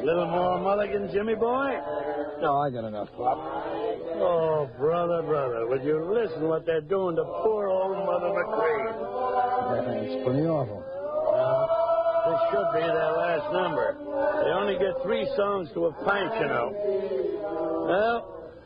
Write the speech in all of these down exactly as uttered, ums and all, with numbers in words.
Little more mulligan, Jimmy boy? No, I got enough, Pop. Oh, brother, brother, would you listen what they're doing to poor old Mother McCready? It's pretty awful. Well, this should be their last number. They only get three songs to a pint, you know. Well,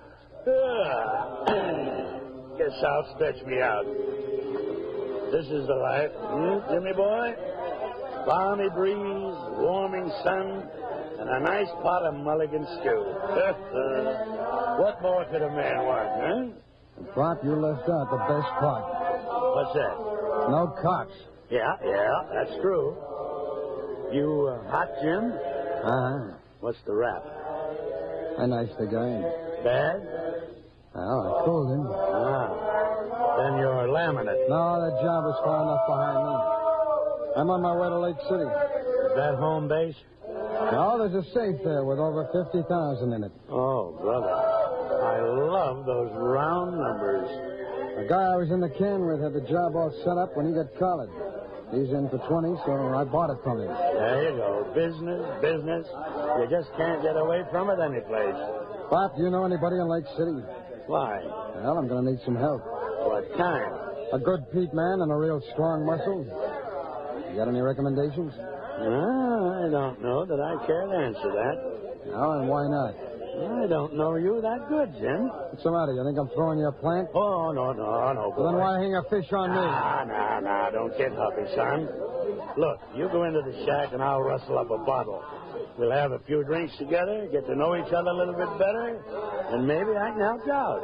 uh, guess I'll stretch me out. This is the life, hmm, Jimmy boy? Balmy breeze, warming sun, and a nice pot of mulligan stew. What more could a man want, huh? Pop, you left out the best part. What's that? No cocks. Yeah, yeah, that's true. You uh, hot, Jim? Uh-huh. What's the rap? I knifed the guy. Bad? Well, I fooled him. Ah. Then you're laminate. No, that job is far enough behind me. I'm on my way to Lake City. Is that home base? No, there's a safe there with over fifty thousand in it. Oh, brother. I love those round numbers. The guy I was in the can with had the job all set up when he got collared. He's in for twenty, so I bought it from him. There you go. Business, business. You just can't get away from it any place. Pop, do you know anybody in Lake City? Why? Well, I'm going to need some help. What kind? A good Pete man and a real strong muscle. You got any recommendations? Ah, I don't know that I care to answer that. No, and why not? I don't know you that good, Jim. What's the matter? You think I'm throwing you a plant? Oh, no, no, no, boy. Well, then why hang a fish on me? Nah, nah, nah, don't get huffy, son. Look, you go into the shack and I'll rustle up a bottle. We'll have a few drinks together, get to know each other a little bit better, and maybe I can help you out.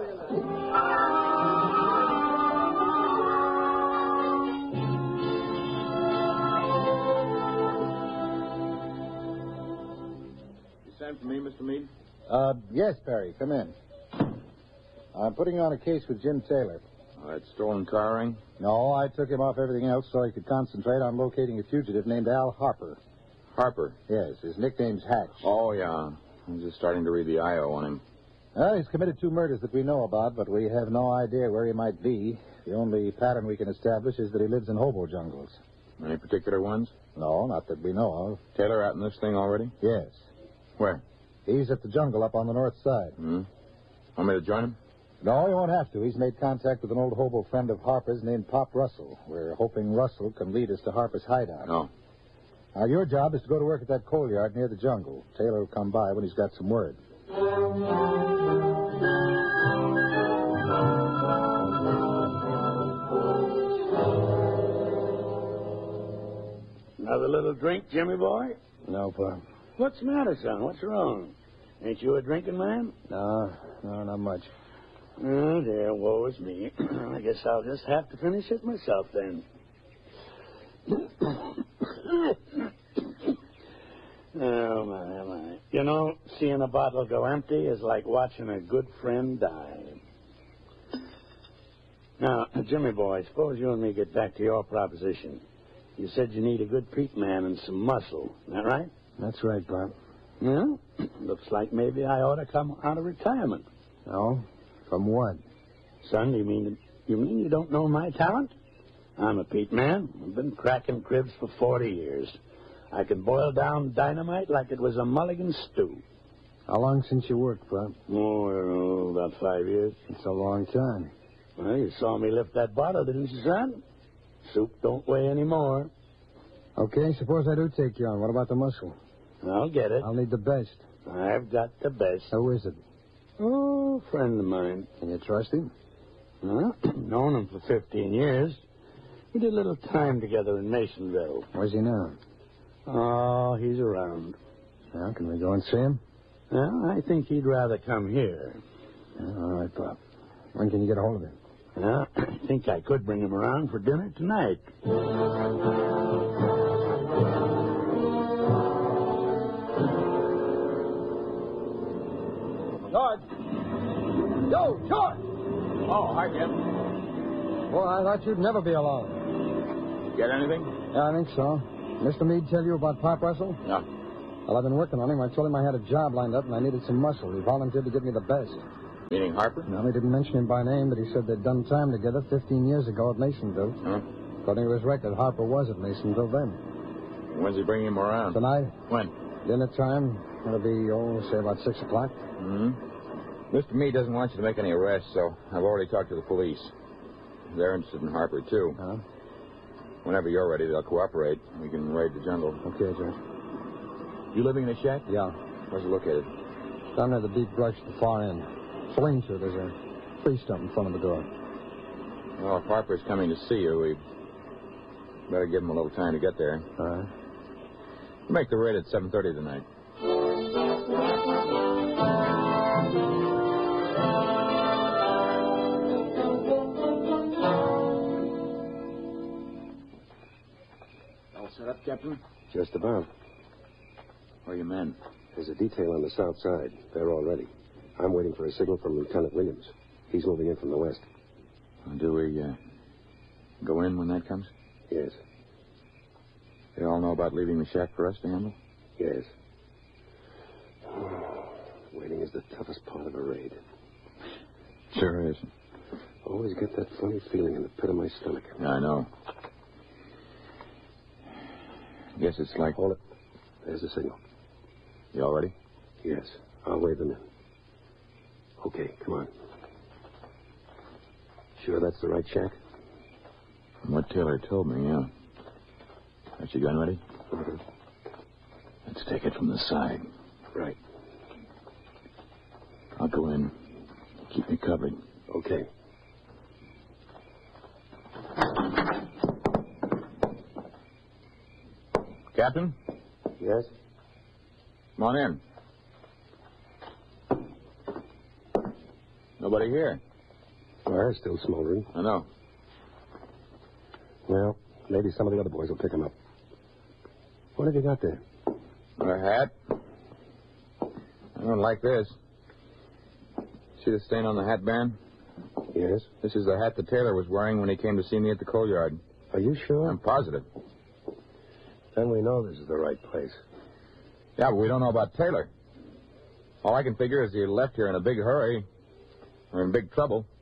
You sent for me, Mister Meade? Uh, yes, Perry. Come in. I'm putting you on a case with Jim Taylor. Oh, that stolen car ring? No, I took him off everything else so he could concentrate on locating a fugitive named Al Harper. Harper? Yes, his nickname's Hatch. Oh, yeah. I'm just starting to read the I O on him. Well, he's committed two murders that we know about, but we have no idea where he might be. The only pattern we can establish is that he lives in hobo jungles. Any particular ones? No, not that we know of. Taylor out in this thing already? Yes. Where? He's at the jungle up on the north side. Hmm? Want me to join him? No, he won't have to. He's made contact with an old hobo friend of Harper's named Pop Russell. We're hoping Russell can lead us to Harper's hideout. Oh. Now, your job is to go to work at that coal yard near the jungle. Taylor will come by when he's got some word. Another little drink, Jimmy boy? No, Pop. What's the matter, son? What's wrong? Ain't you a drinking man? No, no, not much. Oh, dear, woe is me. I guess I'll just have to finish it myself, then. Oh, my, my. You know, seeing a bottle go empty is like watching a good friend die. Now, Jimmy boy, suppose you and me get back to your proposition. You said you need a good Pete man and some muscle. Is that right? That's right, Pop. Well, looks like maybe I ought to come out of retirement. No? From what? Son, you mean you mean you don't know my talent? I'm a Pete man. I've been cracking cribs for forty years. I can boil down dynamite like it was a mulligan stew. How long since you worked, Pop? Oh, about five years. It's a long time. Well, you saw me lift that bottle, didn't you, son? Soup don't weigh any more. Okay, suppose I do take you on. What about the muscle? I'll get it. I'll need the best. I've got the best. Who is it? Oh, a friend of mine. Can you trust him? Well, known him for fifteen years. We did a little time together in Masonville. Where's he now? Oh, he's around. Well, can we go and see him? Well, I think he'd rather come here. Yeah, all right, Pop. When can you get a hold of him? Well, I think I could bring him around for dinner tonight. George! Yo, George! Oh, hi, Jim. Well, I thought you'd never be alone. Get anything? Yeah, I think so. Mister Meade tell you about Pop Russell? No. Well, I've been working on him. I told him I had a job lined up and I needed some muscle. He volunteered to give me the best. Meaning Harper? No, he didn't mention him by name, but he said they'd done time together fifteen years ago at Masonville. Huh? According to his record, Harper was at Masonville then. When's he bringing him around? Tonight? When? Dinner time, it'll be, oh, say about six o'clock. Mm-hmm. Mister Meade doesn't want you to make any arrests, so I've already talked to the police. They're interested in Harper, too. Huh? Whenever you're ready, they'll cooperate. We can raid the jungle. Okay, Judge. You living in a shack? Yeah. Where's it located? Down near the deep brush at the far end. Swing through. There's a tree stump in front of the door. Well, if Harper's coming to see you, we better give him a little time to get there. All right. Make the raid at seven thirty tonight. All set up, Captain? Just about. Where are your men? There's a detail on the south side. They're all ready. I'm waiting for a signal from Lieutenant Williams. He's moving in from the west. Do we uh, go in when that comes? Yes. They all know about leaving the shack for us to handle? Yes. Waiting is the toughest part of a raid. Sure is. Always get that funny feeling in the pit of my stomach. Yeah, I know. Guess it's like... Hold it. There's the signal. You all ready? Yes. I'll wave them in. Okay, come on. Sure that's the right shack? From what Taylor told me, yeah. Got your gun ready? Uh-huh. Let's take it from the side. Right. I'll go in. Keep me covered. Okay. Captain? Yes? Come on in. Nobody here. Fire's still smoldering. I know. Well, maybe some of the other boys will pick him up. What have you got there? A hat. I don't like this. See the stain on the hat band? Yes? This is the hat that Taylor was wearing when he came to see me at the coal yard. Are you sure? I'm positive. Then we know this is the right place. Yeah, but we don't know about Taylor. All I can figure is he left here in a big hurry. Or in big trouble.